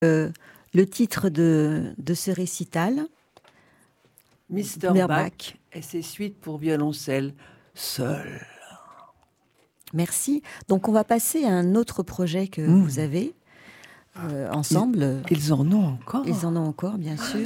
Le titre de ce récital, Mr. Bach et ses suites pour violoncelle seul. Merci. Donc on va passer à un autre projet que vous avez ensemble. Ils en ont encore. Ils en ont encore, bien sûr.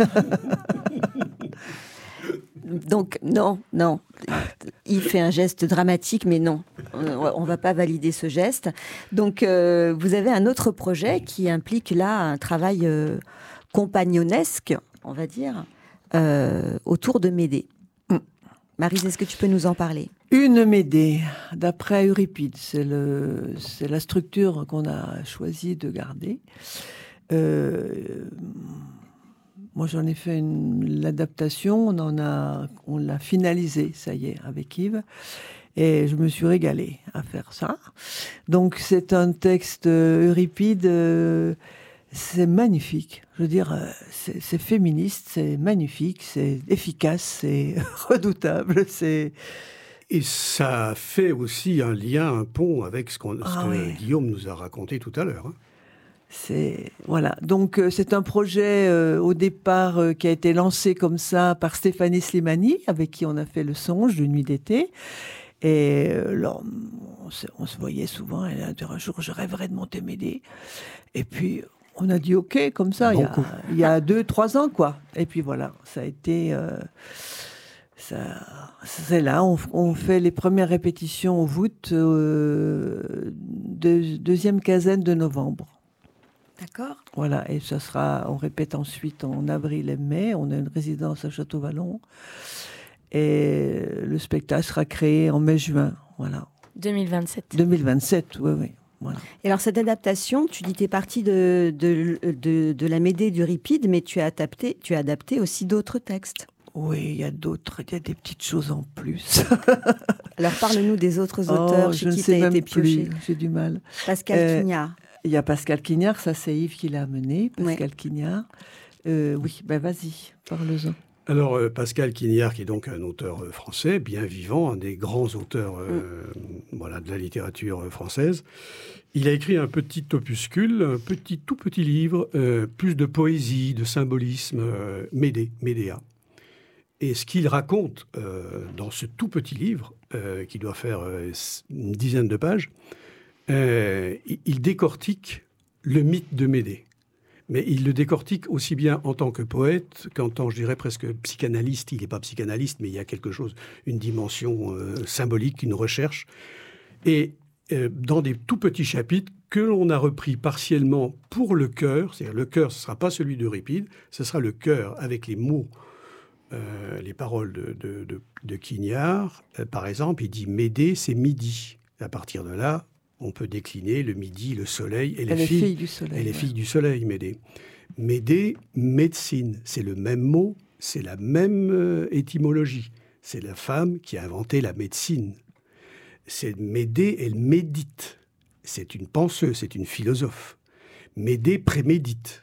Donc non. Il fait un geste dramatique, mais non, on va pas valider ce geste. Donc vous avez un autre projet qui implique là un travail compagnonesque, on va dire, autour de Médée. Maryse, est-ce que tu peux nous en parler ? Une Médée, d'après Euripide, c'est la structure qu'on a choisi de garder. Moi, j'en ai fait l'adaptation, on l'a finalisée, ça y est, avec Yves. Et je me suis régalée à faire ça. Donc, c'est un texte Euripide, c'est magnifique. Je veux dire, c'est féministe, c'est magnifique, c'est efficace, c'est redoutable, c'est... Et ça fait aussi un lien, un pont avec ce que Guillaume nous a raconté tout à l'heure. Voilà. Donc c'est un projet au départ qui a été lancé comme ça par Stéphanie Slimani, avec qui on a fait le songe d'une nuit d'été. Et là, on se voyait souvent. Elle a dit un jour, je rêverais de monter Médée. Et puis on a dit OK comme ça. Il y a 2-3 ans, quoi. Et puis voilà, ça a été. C'est là, on fait les premières répétitions au voûte, deuxième quinzaine de novembre. D'accord. Voilà, et on répète ensuite en avril et mai. On a une résidence à Château-Vallon. Et le spectacle sera créé en mai-juin. Voilà. 2027. 2027, oui. Voilà. Et alors, cette adaptation, tu dis que tu es partie de la Médée d'Euripide, mais tu as adapté aussi d'autres textes. Oui, il y a des petites choses en plus. Alors, parle-nous des autres auteurs chez qui tu as été pioché. J'ai du mal. Pascal Quignard. Il y a Pascal Quignard, ça c'est Yves qui l'a amené. Pascal Quignard. Oui, vas-y, parle-en. Alors, Pascal Quignard, qui est donc un auteur français, bien vivant, un des grands auteurs de la littérature française, il a écrit un petit opuscule, tout petit livre, plus de poésie, de symbolisme, Médéa. Et ce qu'il raconte dans ce tout petit livre, qui doit faire une dizaine de pages, il décortique le mythe de Médée. Mais il le décortique aussi bien en tant que poète qu'en tant, je dirais, presque psychanalyste. Il n'est pas psychanalyste, mais il y a quelque chose, une dimension symbolique, une recherche. Et dans des tout petits chapitres que l'on a repris partiellement pour le chœur, c'est-à-dire le chœur, ce ne sera pas celui d'Euripide, ce sera le chœur avec les mots, les paroles de Quignard. Par exemple, il dit « Médée, c'est midi ». À partir de là, on peut décliner le midi, le soleil et les filles du soleil. Et les filles du soleil, Médée. Médée, médecine, c'est le même mot, c'est la même étymologie. C'est la femme qui a inventé la médecine. C'est Médée, elle médite. C'est une penseuse, c'est une philosophe. Médée prémédite.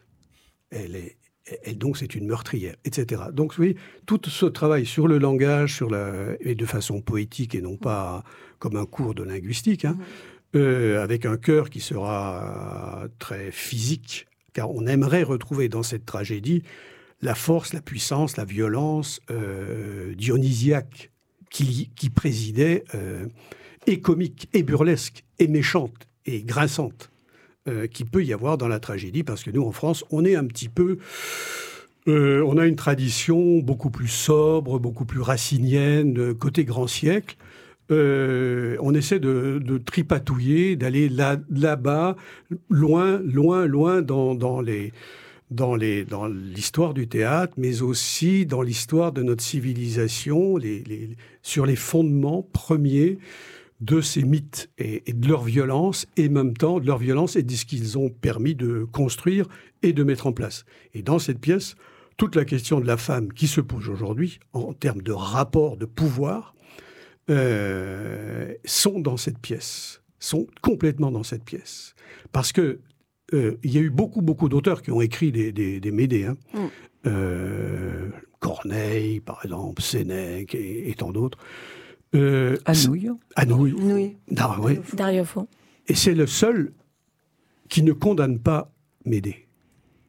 Donc c'est une meurtrière, etc. Donc oui, tout ce travail sur le langage, et de façon poétique et non pas comme un cours de linguistique, avec un cœur qui sera très physique, car on aimerait retrouver dans cette tragédie la force, la puissance, la violence dionysiaque qui présidait, et comique, et burlesque, et méchante, et grinçante, qu'il peut y avoir dans la tragédie, parce que nous, en France, on est un petit peu... on a une tradition beaucoup plus sobre, beaucoup plus racinienne, côté grand siècle. On essaie de tripatouiller, d'aller là-bas, loin dans l'histoire du théâtre, mais aussi dans l'histoire de notre civilisation, sur les fondements premiers de ces mythes et de leur violence, et en même temps de leur violence et de ce qu'ils ont permis de construire et de mettre en place. Et dans cette pièce, toute la question de la femme qui se pose aujourd'hui, en termes de rapport de pouvoir, sont dans cette pièce, sont complètement dans cette pièce. Parce que il y a eu beaucoup d'auteurs qui ont écrit des Médées. Corneille, par exemple, Sénèque et tant d'autres. Anouilh. Oui. Dario Fo. Et c'est le seul qui ne condamne pas Médée.